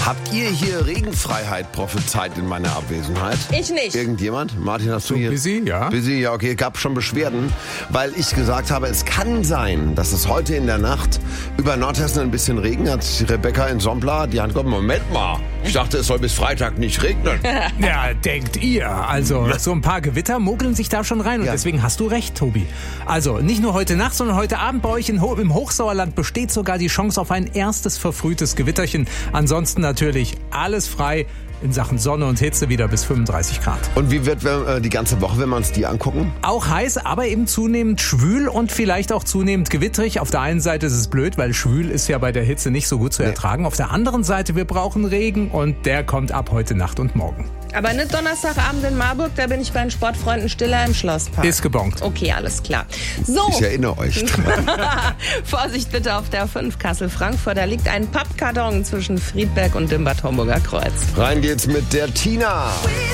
Habt ihr hier Regenfreiheit prophezeit in meiner Abwesenheit? Ich nicht. Irgendjemand? Martin, hast du hier? Busy, ja. Busy, ja, okay. Gab schon Beschwerden, weil ich gesagt habe, es kann sein, dass es heute in der Nacht über Nordhessen ein bisschen Regen hat. Rebecca in Sompla die Hand kommt, Moment mal. Ich dachte, es soll bis Freitag nicht regnen. Ja, denkt ihr. Also, so ein paar Gewitter mogeln sich da schon rein. Und Ja. deswegen hast du recht, Tobi. Also, nicht nur heute Nacht, sondern heute Abend bei euch im Hochsauerland besteht sogar die Chance auf ein erstes verfrühtes Gewitterchen. Ansonsten natürlich alles frei in Sachen Sonne und Hitze wieder bis 35 Grad. Und wie wird die ganze Woche, wenn wir uns die angucken? Auch heiß, aber eben zunehmend schwül und vielleicht auch zunehmend gewitterig. Auf der einen Seite ist es blöd, weil schwül ist ja bei der Hitze nicht so gut zu ertragen. Auf der anderen Seite, wir brauchen Regen und der kommt ab heute Nacht und morgen. Aber nicht Donnerstagabend in Marburg, da bin ich bei den Sportfreunden Stiller im Schlosspark. Ist gebongt. Okay, alles klar. So, Ich erinnere euch dran. Vorsicht bitte auf der 5 Kassel-Frankfurt. Da liegt ein Pappkarton zwischen Friedberg und dem Bad Homburger Kreuz. Rein geht's mit der Tina. We